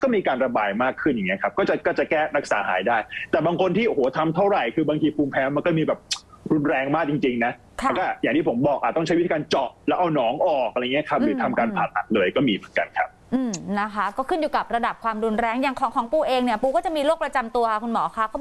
มีการระบายมากขึ้นอย่างเงี้ยครับก็จะแก้รักษาหายได้แต่บางคนที่โอ้โหทำเท่าไหร่คือบางทีภูมิแพ้มันก็มีแบบรุนแรงมากจริงๆนะแล้วก็อย่างที่ผมบอกต้องใช้วิธีการเจาะแล้วเอาหนองออกอะไรเงี้ยครับหรือทำการผ่าตัดเลยก็มีเหมือนกันครับนะคะก็ขึ้นอยู่กับระดับความรุนแรงอย่างของปูเองเนี่ยปูก็จะมีโรคประจำตัวคุณหมอคะ